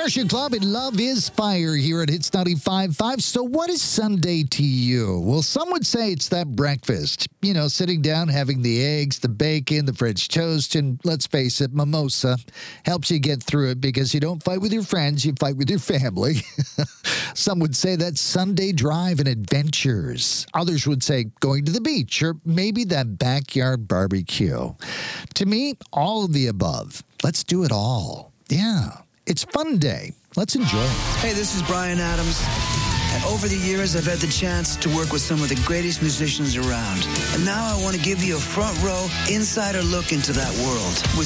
Starship Club and Love is Fire here at Hits 95.5. So what is Sunday to you? Well, some would say it's that breakfast. You know, sitting down, having the eggs, the bacon, the French toast, and let's face it, mimosa helps you get through it because you don't fight with your friends, you fight with your family. Some would say that's Sunday drive and adventures. Others would say going to the beach or maybe that backyard barbecue. To me, all of the above. Let's do it all. Yeah. It's fun day. Let's enjoy it. Hey, this is Bryan Adams. And over the years, I've had the chance to work with some of the greatest musicians around. And now I want to give you a front row, insider look into that world with